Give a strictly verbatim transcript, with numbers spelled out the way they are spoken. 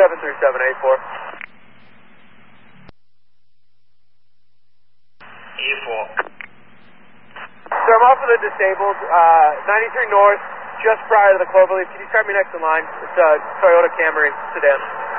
seven three seven eight four. E four. Sir, I'm off of the disabled, uh, ninety-three North, just prior to the Cloverleaf. Can you start me next in line? It's a Toyota Camry sedan.